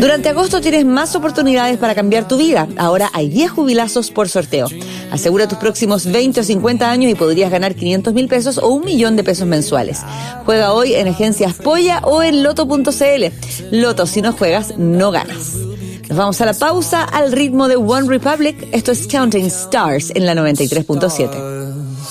Durante agosto tienes más oportunidades para cambiar tu vida. Ahora hay 10 jubilazos por sorteo. Asegura tus próximos 20 o 50 años y podrías ganar 500.000 pesos o 1 millón de pesos mensuales. Juega hoy en Agencias Polla o en Loto.cl. Loto, si no juegas, no ganas. Nos vamos a la pausa al ritmo de One Republic. Esto es Counting Stars en la 93.7.